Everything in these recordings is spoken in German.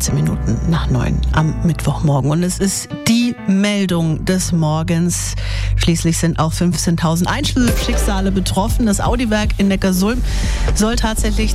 13 Minuten nach 9 am Mittwochmorgen. Und es ist die Meldung des Morgens. Schließlich sind auch 15.000 Einzelschicksale betroffen. Das Audi-Werk in Neckarsulm soll tatsächlich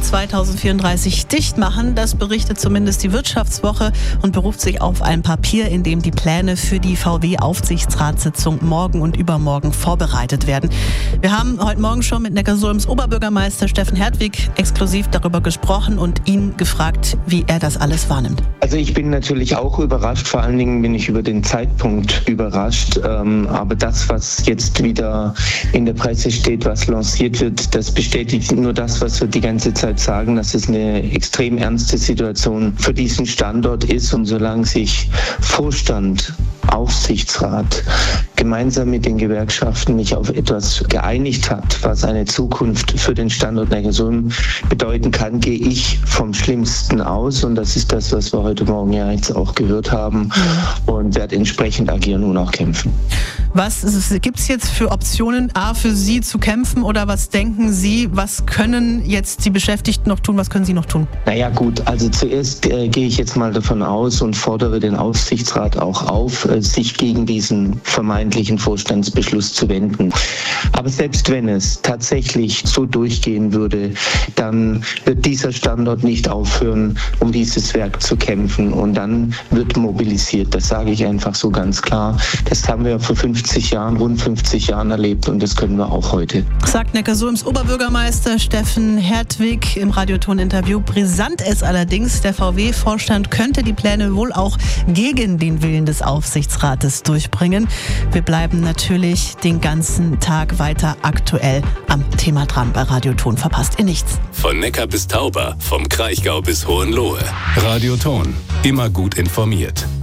2034 dicht machen. Das berichtet zumindest die Wirtschaftswoche und beruft sich auf ein Papier, in dem die Pläne für die VW-Aufsichtsratssitzung morgen und übermorgen vorbereitet werden. Wir haben heute Morgen schon mit Neckarsulms Oberbürgermeister Steffen Hertwig exklusiv darüber gesprochen und ihn gefragt, wie er das alles wahrnimmt. Also ich bin natürlich auch überrascht, vor allen Dingen bin ich über den Zeitpunkt überrascht. Aber das, was jetzt wieder in der Presse steht, was lanciert wird, das bestätigt nur das, was wir die ganze Zeit sagen, dass es eine extrem ernste Situation für diesen Standort ist. Und solange sich Vorstand, Aufsichtsrat gemeinsam mit den Gewerkschaften nicht auf etwas geeinigt hat, was eine Zukunft für den Standort Neckarsulm bedeuten kann, gehe ich vom Schlimmsten aus. Und das ist das, was wir heute Morgen ja jetzt auch gehört haben, und werde entsprechend agieren und auch kämpfen. Was gibt es jetzt für Optionen, für Sie zu kämpfen, oder was denken Sie, was können jetzt die Beschäftigten noch tun, was können Sie noch tun? Naja gut, also zuerst gehe ich jetzt mal davon aus und fordere den Aufsichtsrat auch auf, sich gegen diesen vermeintlichen Vorstandsbeschluss zu wenden. Aber selbst wenn es tatsächlich so durchgehen würde, dann wird dieser Standort nicht aufhören, um dieses Werk zu kämpfen, und dann wird mobilisiert. Das sage ich einfach so ganz klar. Das haben wir vor rund 50 Jahren erlebt, und das können wir auch heute. Sagt Neckarsulms Oberbürgermeister Steffen Hertwig im Radioton-Interview. Brisant ist allerdings, der VW-Vorstand könnte die Pläne wohl auch gegen den Willen des Aufsichtsrates durchbringen. Wir bleiben natürlich den ganzen Tag weiter aktuell am Thema dran. Bei Radioton verpasst ihr nichts. Von Neckar bis Tauber, vom Kraichgau bis Hohenlohe. Radioton, immer gut informiert.